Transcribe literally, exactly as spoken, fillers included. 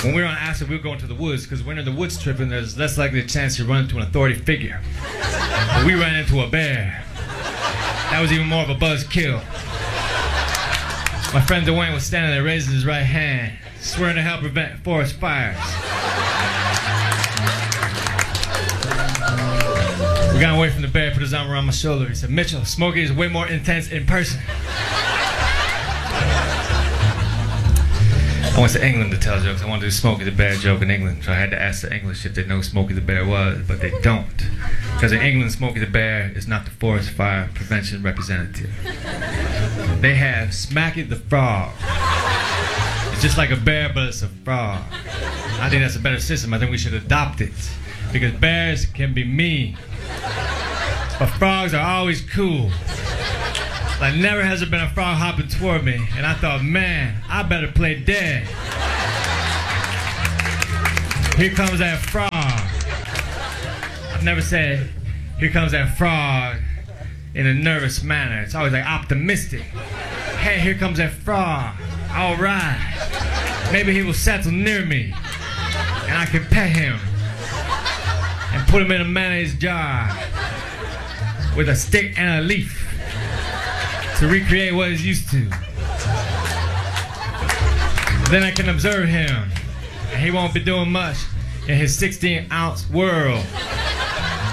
When we were on acid, we were going to the woods, because when you're in the woods tripping, there's less likely a chance you run into an authority figure. But we ran into a bear. That was even more of a buzzkill. My friend Dwayne was standing there raising his right hand, swearing to help prevent forest fires. We got away from the bear, put his arm around my shoulder. He said, "Mitchell, Smokey is way more intense in person." I went to England to tell jokes. I wanted to do Smokey the Bear joke in England, so I had to ask the English if they know Smokey the Bear was, but they don't. Because in England, Smokey the Bear is not the forest fire prevention representative. They have Smacky the Frog. It's just like a bear, but it's a frog. I think that's a better system. I think we should adopt it. Because bears can be mean, but frogs are always cool. Like, never has there been a frog hopping toward me, and I thought, man, I better play dead. Here comes that frog. I've never said, here comes that frog in a nervous manner. It's always like optimistic. Hey, here comes that frog. All right. Maybe he will settle near me, and I can pet him and put him in a mayonnaise jar with a stick and a leaf to recreate what he's used to. Then I can observe him, and he won't be doing much in his sixteen ounce world.